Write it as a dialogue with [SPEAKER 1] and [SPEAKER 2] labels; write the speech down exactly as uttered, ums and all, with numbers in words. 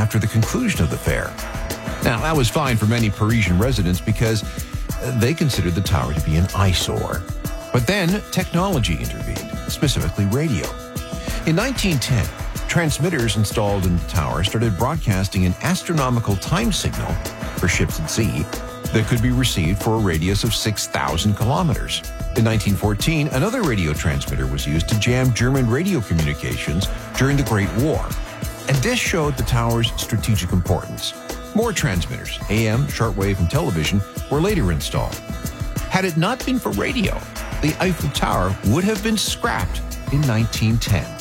[SPEAKER 1] after the conclusion of the fair. Now, that was fine for many Parisian residents because they considered the tower to be an eyesore. But then technology intervened, specifically radio. In nineteen ten, transmitters installed in the tower started broadcasting an astronomical time signal for ships at sea that could be received for a radius of six thousand kilometers. In nineteen fourteen, another radio transmitter was used to jam German radio communications during the Great War. And this showed the tower's strategic importance. More transmitters, A M, shortwave, and television, were later installed. Had it not been for radio, the Eiffel Tower would have been scrapped in nineteen ten.